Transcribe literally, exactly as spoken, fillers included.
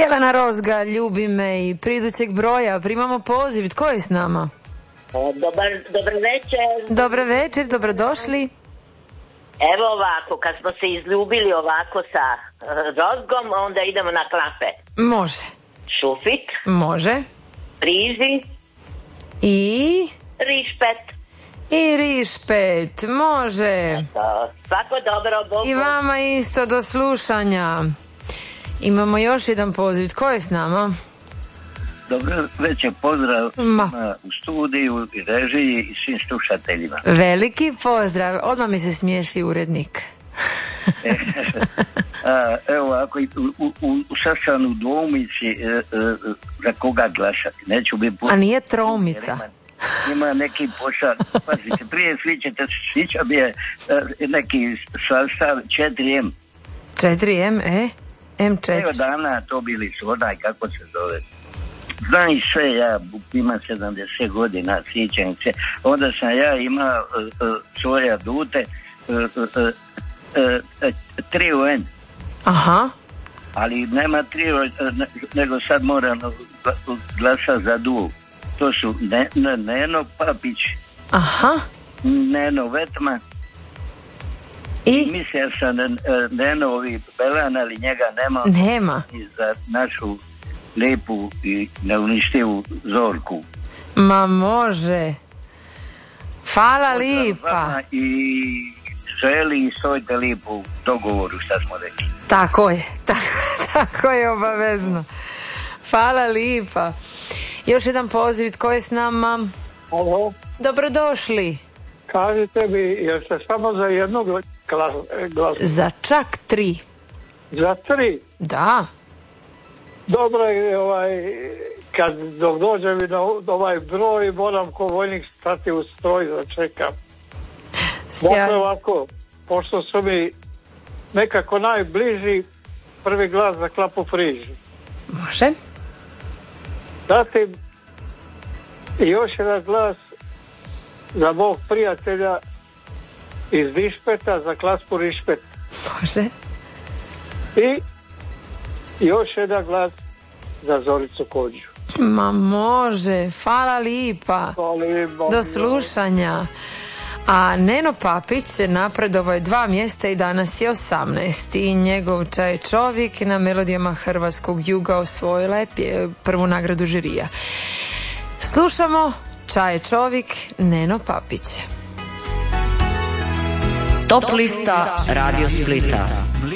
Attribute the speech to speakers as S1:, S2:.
S1: Jelena Rozga, ljubi me, i pridućeg broja primamo poziv. Tko je s nama?
S2: Dobar, dobar večer.
S1: Dobar večer, dobrodošli.
S2: Evo ovako, kad smo se izljubili ovako sa uh, Rozgom, onda idemo na klape.
S1: Može.
S2: Šufik.
S1: Može.
S2: Riži.
S1: I...
S2: Rišpet.
S1: I rišpet, može.
S2: To, svako dobro, Bogu.
S1: I vama isto, do slušanja. Imamo još jedan poziv. Tko je s nama?
S3: Dobro večer, pozdrav
S1: Ma.
S3: u studiju i režiji i svim slušateljima.
S1: Veliki pozdrav. Odmah mi se smiješi urednik.
S3: A, evo, ako u, u, u sašanu dvomici e, e, za koga glasati, neću biti puno.
S1: A nije tromica.
S3: Ima, ima neki posao, pazite, prije svi ćete svića bi je e, neki sastav četiri em.
S1: četiri em, e? em četiri.
S3: Evo dana to bili su, onaj kako se zove. Znam i sve, ja imam sedamdeset godina, sjećam se. Onda sam ja imao uh, uh, svoje dute, uh, uh, uh, uh, trio en.
S1: Aha.
S3: Ali nema trio, uh, nego sad moram glasati za duo. To su ne, ne, Neno Papić,
S1: Aha.
S3: Neno Vetma.
S1: I?
S3: Mislio sam uh, Neno ovi Belan, ali njega nema.
S1: Nema.
S3: I za našu lijepu i neuništivu Zorku.
S1: Ma može. Hvala lipa.
S3: I želi i stojite lijepu dogovoru, šta smo rekli.
S1: Tako je, tako, tako je obavezno. Hvala lipa. Još jedan poziv, tko je s nama?
S4: Alo.
S1: Dobrodošli.
S4: Kažite mi, jeste samo za jednog glasa?
S1: Za čak tri.
S4: Za tri?
S1: Da.
S4: Dobro je, ovaj, kad dok dođe mi na ovaj broj, moram ko vojnik stati u stroj da čekam. Dakle ovako, pošto su mi nekako najbliži, prvi glas za Klapu friži.
S1: Može.
S4: Zatim još jedan glas za mog prijatelja iz Rišpeta, za Klasku Rišpet.
S1: Može.
S4: I još jedan glas za Zoricu Kođu.
S1: Ma može, hvala lipa. Do slušanja. A Neno Papić napredovao je dva mjesta i danas je osamnaest. I njegov Čaj čovjek na melodijama hrvatskog juga osvojila je prvu nagradu žirija. Slušamo Čaj čovjek, Neno Papić.
S5: Top lista Radio Splita.